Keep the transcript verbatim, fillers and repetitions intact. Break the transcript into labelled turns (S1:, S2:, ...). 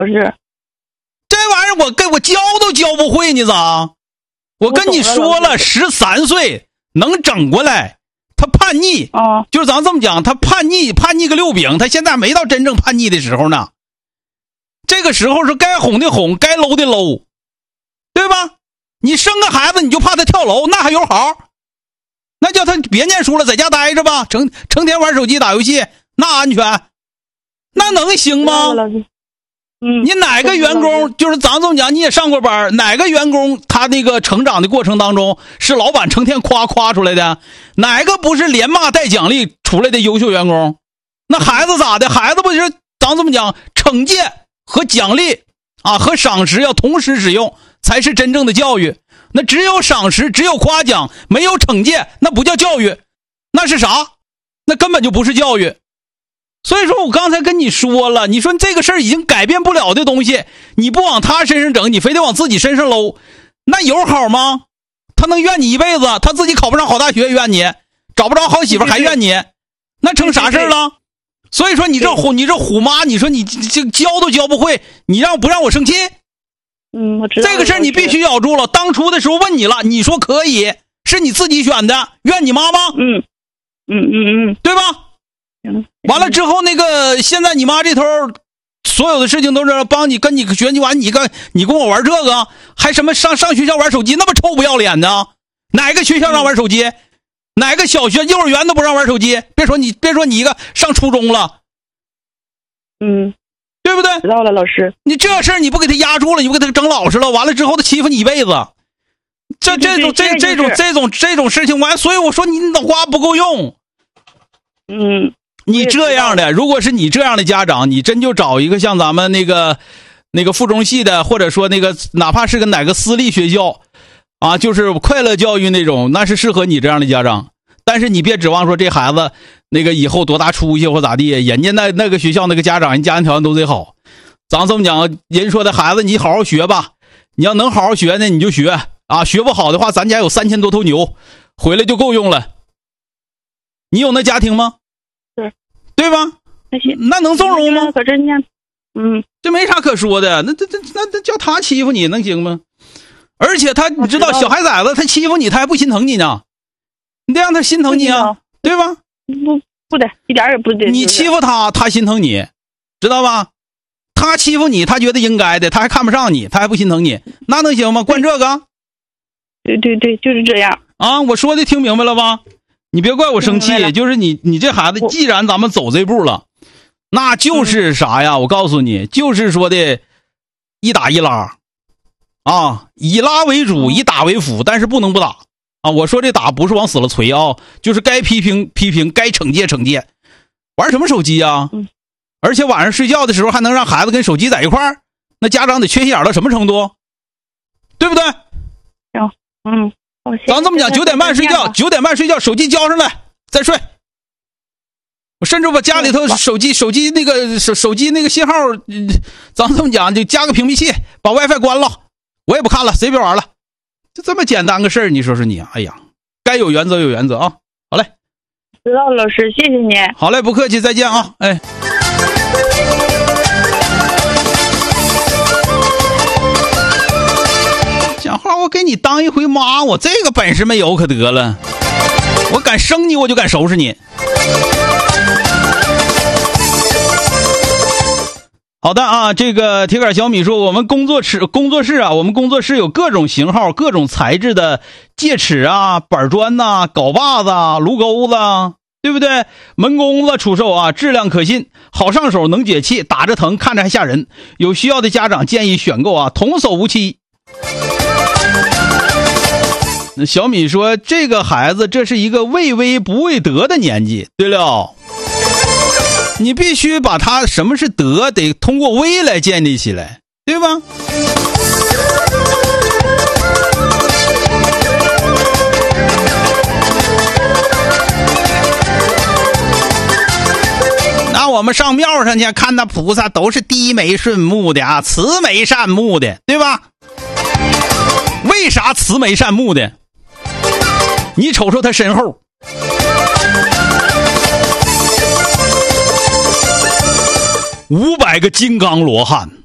S1: 不是，
S2: 这玩意儿我跟我教都教不会，你咋？我跟你说了，十三岁能整过来。他叛逆，
S1: 哦，
S2: 就是咱这么讲，他叛逆，叛逆个六饼，他现在没到真正叛逆的时候呢。这个时候是该哄的哄，该搂的搂，对吧？你生个孩子，你就怕他跳楼，那还有好？那叫他别念书了，在家待着吧，成成天玩手机打游戏，那安全，那能行吗？
S1: 嗯，
S2: 你哪个员工，就是咱这么讲，你也上过班，哪个员工他那个成长的过程当中是老板成天夸夸出来的？哪个不是连骂带奖励出来的优秀员工？那孩子咋的？孩子不是咱这么讲，惩戒和奖励啊和赏识要同时使用，才是真正的教育。那只有赏识，只有夸奖，没有惩戒，那不叫教育，那是啥？那根本就不是教育。所以说我刚才跟你说了，你说这个事儿已经改变不了的东西，你不往他身上整，你非得往自己身上搂，那有好吗？他能怨你一辈子，他自己考不上好大学怨你，找不着好媳妇还怨你，那成啥事儿了？所以说你这虎你这虎妈，你说你这教都教不会，你让不让我生气？
S1: 嗯，我知道
S2: 这个事儿你必须咬住了。当初的时候问你了，你说可以，是你自己选的，怨你妈吗？
S1: 嗯嗯嗯嗯，
S2: 对吧？完了之后，那个现在你妈这头，所有的事情都是帮你跟你学习完，你跟你跟我玩这个，还什么上上学校玩手机，那么臭不要脸呢？哪个学校让玩手机？嗯、哪个小学、幼儿园都不让玩手机？别说你，别说你一个上初中了，
S1: 嗯，
S2: 对不对？
S1: 知道了，老师。
S2: 你这事儿你不给他压住了，你不给他整老实了，完了之后他欺负你一辈子。这这种这这种这种这种事情完，所以我说你脑瓜不够用。
S1: 嗯。
S2: 你这样的，如果是你这样的家长，你真就找一个像咱们那个那个附中系的，或者说那个哪怕是个哪个私立学校啊，就是快乐教育那种，那是适合你这样的家长。但是你别指望说这孩子那个以后多大出息或咋地，人家那那个学校那个家长人家庭条件都贼好。咱这么讲，人说的孩子你好好学吧，你要能好好学呢你就学啊，学不好的话咱家有三千多头牛回来就够用了。你有那家庭吗？
S1: 是，
S2: 对吧？
S1: 那些
S2: 那能纵容吗？
S1: 可真样，嗯，
S2: 这没啥可说的。那这这那那叫他欺负你能行吗？而且他你知道小孩崽子他欺负你他还不心疼你呢，你得让他心疼你啊，对吧？
S1: 不不得，一点也不得。
S2: 你欺负他他心疼你，知道吧？他欺负你他觉得应该的，他还看不上你，他还不心疼你，那能行吗？惯这个？
S1: 对对对，就是这样
S2: 啊！我说的听明白了吧？你别怪我生气，就是你你这孩子，既然咱们走这步了，那就是啥呀？我告诉你，就是说的一打一拉啊，以拉为主，以打为辅，但是不能不打啊！我说这打不是往死了捶啊，就是该批评批评，该惩戒惩戒。玩什么手机啊？而且晚上睡觉的时候还能让孩子跟手机在一块儿，那家长得缺心眼到什么程度？对不对？
S1: 行，嗯。
S2: 咱这么讲，九点半睡觉，九点半睡觉，手机交上来再睡。我甚至把家里头手机手机那个手手机那个信号，嗯、咱这么讲就加个屏蔽器，把 WiFi 关了，我也不看了，谁别玩了，就这么简单个事儿。你说说你，哎呀，该有原则有原则啊！好嘞，
S1: 知道了，老师，谢谢你。
S2: 好嘞，不客气，再见啊！哎。讲话我给你当一回妈，我这个本事没有可得了，我敢生你我就敢收拾你。好的啊，这个铁杆小米说，我们工作室工作室啊，我们工作室有各种型号、各种材质的戒尺啊、板砖呐、啊、镐把子啊、炉钩子啊，对不对？门工子出售啊，质量可信，好上手，能解气，打着疼，看着还吓人。有需要的家长建议选购啊，童叟无欺。那小米说，这个孩子这是一个畏威不畏德的年纪。对了，你必须把他什么是德得通过威来建立起来，对吧？那我们上庙上去看那菩萨都是低眉顺目的啊，慈眉善目的，对吧？为啥慈眉善目的？你瞅瞅他身后，五百个金刚罗汉。